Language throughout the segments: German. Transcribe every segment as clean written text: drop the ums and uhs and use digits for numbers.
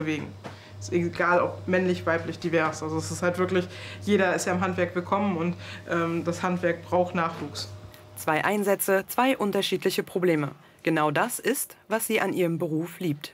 bewegen. Ist egal, ob männlich, weiblich, divers. Also es ist halt wirklich, jeder ist ja im Handwerk willkommen und das Handwerk braucht Nachwuchs. 2 Einsätze, 2 unterschiedliche Probleme. Genau das ist, was sie an ihrem Beruf liebt.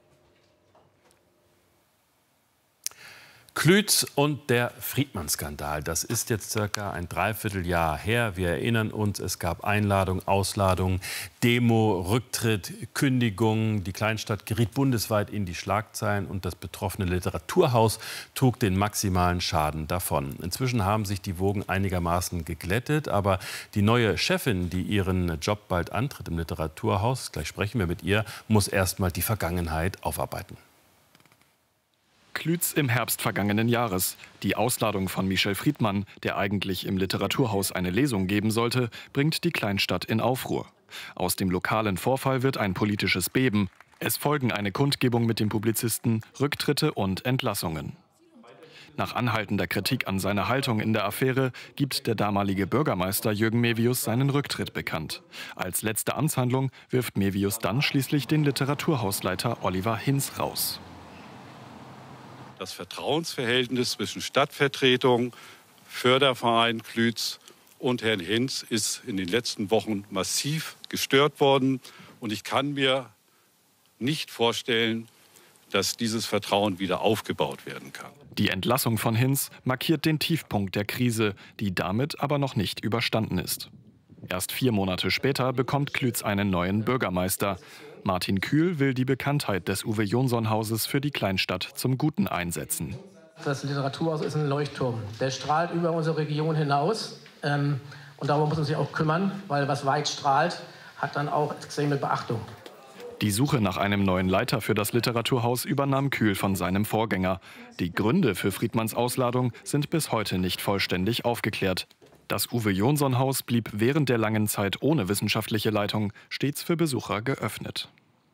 Klütz und der Friedmann-Skandal, das ist jetzt circa ein Dreivierteljahr her. Wir erinnern uns, es gab Einladung, Ausladung, Demo, Rücktritt, Kündigung. Die Kleinstadt geriet bundesweit in die Schlagzeilen und das betroffene Literaturhaus trug den maximalen Schaden davon. Inzwischen haben sich die Wogen einigermaßen geglättet, aber die neue Chefin, die ihren Job bald antritt im Literaturhaus, gleich sprechen wir mit ihr, muss erst mal die Vergangenheit aufarbeiten. Klütz im Herbst vergangenen Jahres. Die Ausladung von Michel Friedmann, der eigentlich im Literaturhaus eine Lesung geben sollte, bringt die Kleinstadt in Aufruhr. Aus dem lokalen Vorfall wird ein politisches Beben. Es folgen eine Kundgebung mit dem Publizisten, Rücktritte und Entlassungen. Nach anhaltender Kritik an seiner Haltung in der Affäre gibt der damalige Bürgermeister Jürgen Mevius seinen Rücktritt bekannt. Als letzte Amtshandlung wirft Mevius dann schließlich den Literaturhausleiter Oliver Hinz raus. Das Vertrauensverhältnis zwischen Stadtvertretung, Förderverein Klütz und Herrn Hinz ist in den letzten Wochen massiv gestört worden. Und ich kann mir nicht vorstellen, dass dieses Vertrauen wieder aufgebaut werden kann. Die Entlassung von Hinz markiert den Tiefpunkt der Krise, die damit aber noch nicht überstanden ist. Erst 4 Monate später bekommt Klütz einen neuen Bürgermeister. Martin Kühl will die Bekanntheit des Uwe-Jonsson-Hauses für die Kleinstadt zum Guten einsetzen. Das Literaturhaus ist ein Leuchtturm. Der strahlt über unsere Region hinaus. Und darum muss man sich auch kümmern, weil was weit strahlt, hat dann auch extreme Beachtung. Die Suche nach einem neuen Leiter für das Literaturhaus übernahm Kühl von seinem Vorgänger. Die Gründe für Friedmanns Ausladung sind bis heute nicht vollständig aufgeklärt. Das Uwe-Jonsson-Haus blieb während der langen Zeit ohne wissenschaftliche Leitung stets für Besucher geöffnet.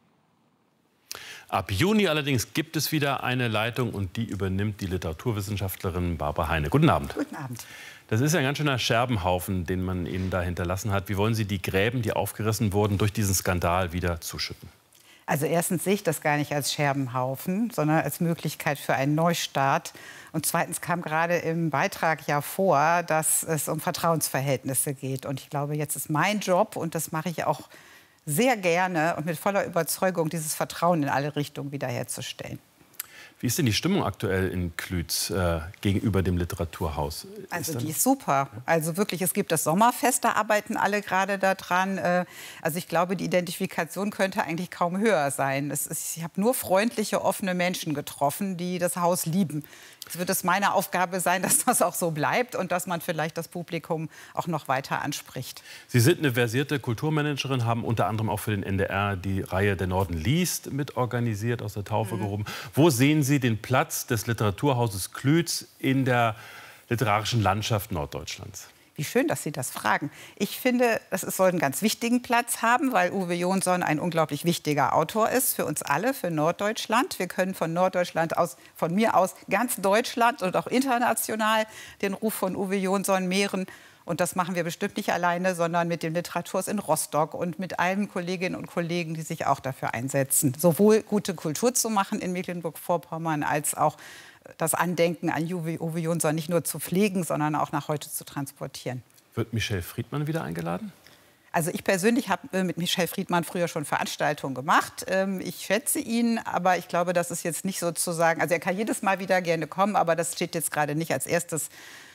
Ab Juni allerdings gibt es wieder eine Leitung und die übernimmt die Literaturwissenschaftlerin Barbara Heine. Guten Abend. Guten Abend. Das ist ja ein ganz schöner Scherbenhaufen, den man Ihnen da hinterlassen hat. Wie wollen Sie die Gräben, die aufgerissen wurden, durch diesen Skandal wieder zuschütten? Also erstens sehe ich das gar nicht als Scherbenhaufen, sondern als Möglichkeit für einen Neustart. Und zweitens kam gerade im Beitrag ja vor, dass es um Vertrauensverhältnisse geht. Und ich glaube, jetzt ist mein Job, und das mache ich auch sehr gerne und mit voller Überzeugung, dieses Vertrauen in alle Richtungen wiederherzustellen. Wie ist denn die Stimmung aktuell in Klütz gegenüber dem Literaturhaus? Also die ist super. Also wirklich, es gibt das Sommerfest, da arbeiten alle gerade daran. Also ich glaube, die Identifikation könnte eigentlich kaum höher sein. Ich habe nur freundliche, offene Menschen getroffen, die das Haus lieben. Es wird es meine Aufgabe sein, dass das auch so bleibt und dass man vielleicht das Publikum auch noch weiter anspricht. Sie sind eine versierte Kulturmanagerin, haben unter anderem auch für den NDR die Reihe Der Norden liest mit organisiert, aus der Taufe gehoben. Wo sehen Sie den Platz des Literaturhauses Klütz in der literarischen Landschaft Norddeutschlands? Wie schön, dass Sie das fragen. Ich finde, es soll einen ganz wichtigen Platz haben, weil Uwe Jonsson ein unglaublich wichtiger Autor ist für uns alle, für Norddeutschland. Wir können von Norddeutschland aus, von mir aus, ganz Deutschland und auch international den Ruf von Uwe Jonsson mehren. Und das machen wir bestimmt nicht alleine, sondern mit dem Literaturhaus in Rostock und mit allen Kolleginnen und Kollegen, die sich auch dafür einsetzen, sowohl gute Kultur zu machen in Mecklenburg-Vorpommern als auch das Andenken an Uwe Jonsson nicht nur zu pflegen, sondern auch nach heute zu transportieren. Wird Michel Friedmann wieder eingeladen? Also ich persönlich habe mit Michel Friedmann früher schon Veranstaltungen gemacht. Ich schätze ihn, aber ich glaube, das ist jetzt nicht sozusagen, also er kann jedes Mal wieder gerne kommen, aber das steht jetzt gerade nicht als erstes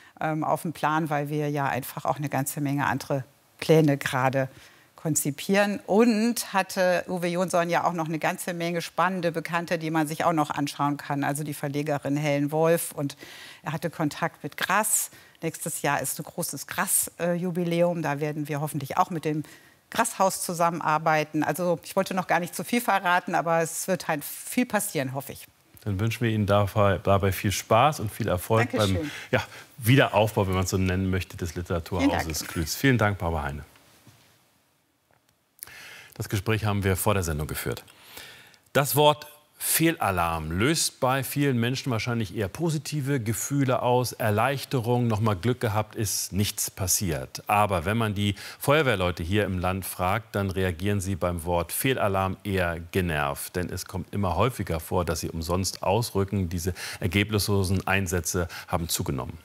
auf dem Plan, weil wir ja einfach auch eine ganze Menge andere Pläne gerade konzipieren. Und hatte Uwe Jonsson ja auch noch eine ganze Menge spannende Bekannte, die man sich auch noch anschauen kann. Also die Verlegerin Helen Wolf. Und er hatte Kontakt mit Grass. Nächstes Jahr ist ein großes Grass-Jubiläum. Da werden wir hoffentlich auch mit dem Grasshaus zusammenarbeiten. Also ich wollte noch gar nicht zu viel verraten, aber es wird halt viel passieren, hoffe ich. Dann wünschen wir Ihnen dabei viel Spaß und viel Erfolg beim Wiederaufbau, wenn man es so nennen möchte, des Literaturhauses Klütz. Vielen Dank, Barbara Heine. Das Gespräch haben wir vor der Sendung geführt. Das Wort Fehlalarm löst bei vielen Menschen wahrscheinlich eher positive Gefühle aus. Erleichterung, noch mal Glück gehabt, ist nichts passiert. Aber wenn man die Feuerwehrleute hier im Land fragt, dann reagieren sie beim Wort Fehlalarm eher genervt. Denn es kommt immer häufiger vor, dass sie umsonst ausrücken. Diese ergebnislosen Einsätze haben zugenommen.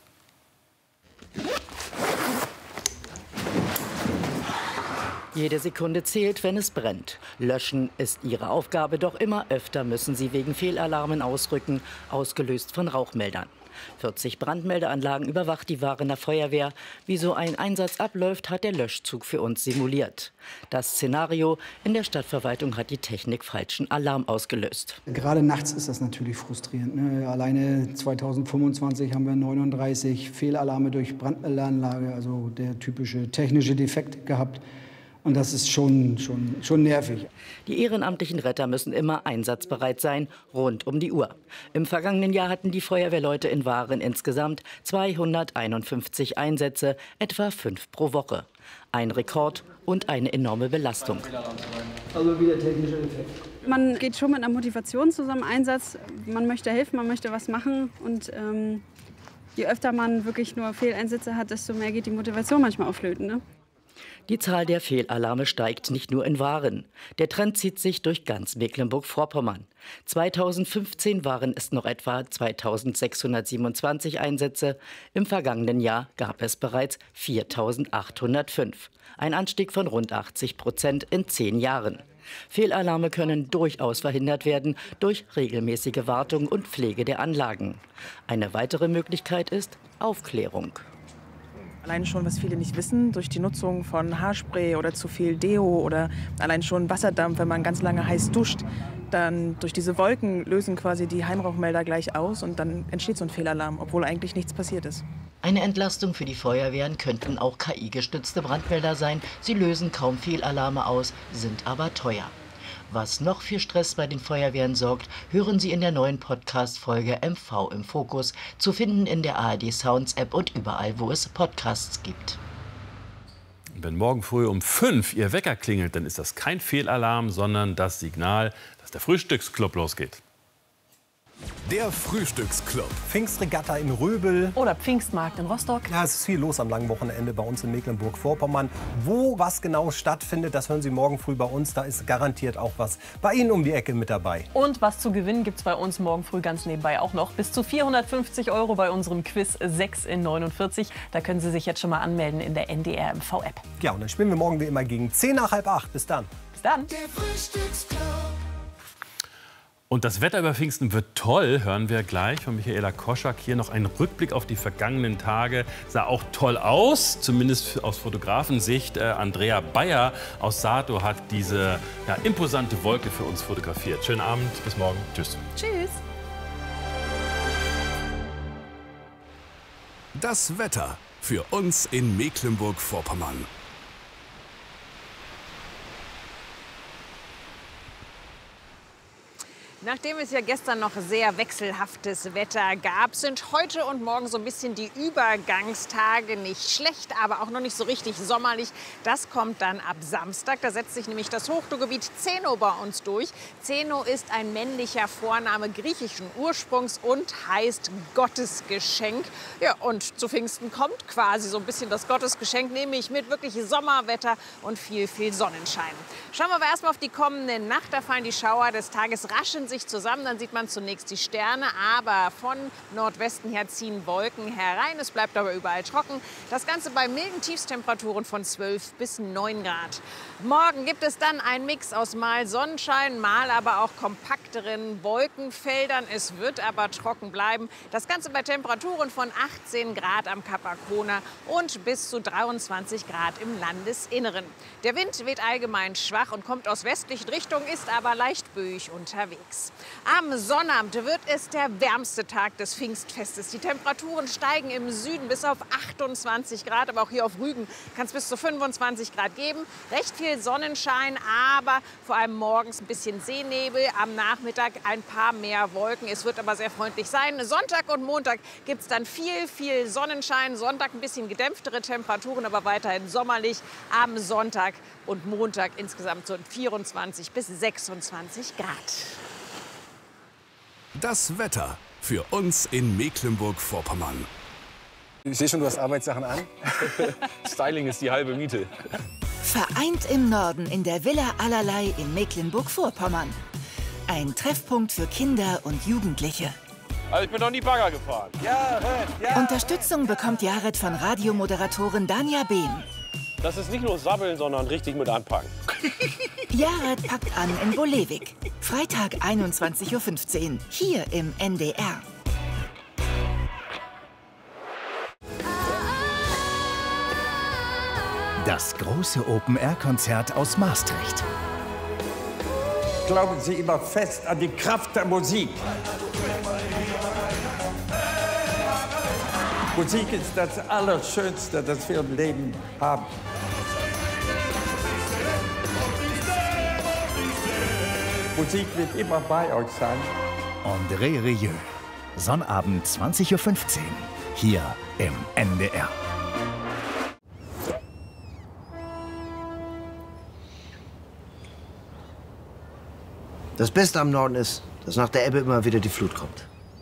Jede Sekunde zählt, wenn es brennt. Löschen ist ihre Aufgabe, doch immer öfter müssen sie wegen Fehlalarmen ausrücken, ausgelöst von Rauchmeldern. 40 Brandmeldeanlagen überwacht die Warener Feuerwehr. Wie so ein Einsatz abläuft, hat der Löschzug für uns simuliert. Das Szenario: in der Stadtverwaltung hat die Technik falschen Alarm ausgelöst. Gerade nachts ist das natürlich frustrierend, ne? Alleine 2025 haben wir 39 Fehlalarme durch Brandmeldeanlage, also der typische technische Defekt gehabt. Und das ist schon nervig. Die ehrenamtlichen Retter müssen immer einsatzbereit sein, rund um die Uhr. Im vergangenen Jahr hatten die Feuerwehrleute in Waren insgesamt 251 Einsätze, etwa 5 pro Woche. Ein Rekord und eine enorme Belastung. Also wieder technischer Effekt. Man geht schon mit einer Motivation zu so einem Einsatz. Man möchte helfen, man möchte was machen. Und je öfter man wirklich nur Fehleinsätze hat, desto mehr geht die Motivation manchmal auf Flöten, ne? Die Zahl der Fehlalarme steigt nicht nur in Waren. Der Trend zieht sich durch ganz Mecklenburg-Vorpommern. 2015 waren es noch etwa 2627 Einsätze. Im vergangenen Jahr gab es bereits 4805. Ein Anstieg von rund 80% in 10 Jahren. Fehlalarme können durchaus verhindert werden durch regelmäßige Wartung und Pflege der Anlagen. Eine weitere Möglichkeit ist Aufklärung. Allein schon, was viele nicht wissen, durch die Nutzung von Haarspray oder zu viel Deo oder allein schon Wasserdampf, wenn man ganz lange heiß duscht, dann durch diese Wolken lösen quasi die Heimrauchmelder gleich aus und dann entsteht so ein Fehlalarm, obwohl eigentlich nichts passiert ist. Eine Entlastung für die Feuerwehren könnten auch KI-gestützte Brandmelder sein. Sie lösen kaum Fehlalarme aus, sind aber teuer. Was noch für Stress bei den Feuerwehren sorgt, hören Sie in der neuen Podcast-Folge MV im Fokus, zu finden in der ARD Sounds App und überall, wo es Podcasts gibt. Wenn morgen früh um 5 Ihr Wecker klingelt, dann ist das kein Fehlalarm, sondern das Signal, dass der Frühstücksclub losgeht. Der Frühstücksclub. Pfingstregatta in Röbel. Oder Pfingstmarkt in Rostock. Ja, es ist viel los am langen Wochenende bei uns in Mecklenburg-Vorpommern. Wo was genau stattfindet, das hören Sie morgen früh bei uns. Da ist garantiert auch was bei Ihnen um die Ecke mit dabei. Und was zu gewinnen gibt es bei uns morgen früh ganz nebenbei auch noch. Bis zu 450 € bei unserem Quiz 6 in 49. Da können Sie sich jetzt schon mal anmelden in der NDR MV-App. Ja, und dann spielen wir morgen wie immer gegen 7:50 nach 7:30. Bis dann. Bis dann. Der Frühstücksclub. Und das Wetter über Pfingsten wird toll, hören wir gleich von Michaela Koschak. Hier noch ein Rückblick auf die vergangenen Tage. Sah auch toll aus, zumindest aus Fotografensicht. Andrea Bayer aus Sato hat diese imposante Wolke für uns fotografiert. Schönen Abend, bis morgen. Tschüss. Tschüss. Das Wetter für uns in Mecklenburg-Vorpommern. Nachdem es ja gestern noch sehr wechselhaftes Wetter gab, sind heute und morgen so ein bisschen die Übergangstage nicht schlecht, aber auch noch nicht so richtig sommerlich. Das kommt dann ab Samstag. Da setzt sich nämlich das Hochdruckgebiet Zeno bei uns durch. Zeno ist ein männlicher Vorname griechischen Ursprungs und heißt Gottesgeschenk. Ja, und zu Pfingsten kommt quasi so ein bisschen das Gottesgeschenk, nämlich mit wirklich Sommerwetter und viel Sonnenschein. Schauen wir aber erstmal auf die kommende Nacht. Da fallen die Schauer des Tages raschen sich zusammen. Dann sieht man zunächst die Sterne, aber von Nordwesten her ziehen Wolken herein. Es bleibt aber überall trocken. Das Ganze bei milden Tiefstemperaturen von 12 bis 9 Grad. Morgen gibt es dann einen Mix aus mal Sonnenschein, mal aber auch kompakteren Wolkenfeldern. Es wird aber trocken bleiben. Das Ganze bei Temperaturen von 18 Grad am Kap Arkona und bis zu 23 Grad im Landesinneren. Der Wind weht allgemein schwach und kommt aus westlichen Richtungen, ist aber leicht böig unterwegs. Am Sonnabend wird es der wärmste Tag des Pfingstfestes. Die Temperaturen steigen im Süden bis auf 28 Grad, aber auch hier auf Rügen kann es bis zu 25 Grad geben. Recht viel Sonnenschein, aber vor allem morgens ein bisschen Seenebel, am Nachmittag ein paar mehr Wolken. Es wird aber sehr freundlich sein. Sonntag und Montag gibt es dann viel Sonnenschein. Sonntag ein bisschen gedämpftere Temperaturen, aber weiterhin sommerlich. Am Sonntag und Montag insgesamt so 24 bis 26 Grad. Das Wetter für uns in Mecklenburg-Vorpommern. Ich sehe schon, du hast Arbeitssachen an. Styling ist die halbe Miete. Vereint im Norden in der Villa Allerlei in Mecklenburg-Vorpommern. Ein Treffpunkt für Kinder und Jugendliche. Also ich bin noch nie Bagger gefahren. Unterstützung bekommt Jared von Radiomoderatorin Danja Behm. Das ist nicht nur Sabbeln, sondern richtig mit anpacken. Jared packt an in Bolewik. Freitag 21:15 Uhr, hier im NDR. Das große Open-Air-Konzert aus Maastricht. Glauben Sie immer fest an die Kraft der Musik. Musik ist das Allerschönste, das wir im Leben haben. Musik wird immer bei euch sein. André Rieu. Sonnabend 20:15 Uhr, hier im NDR. Das Beste am Norden ist, dass nach der Ebbe immer wieder die Flut kommt.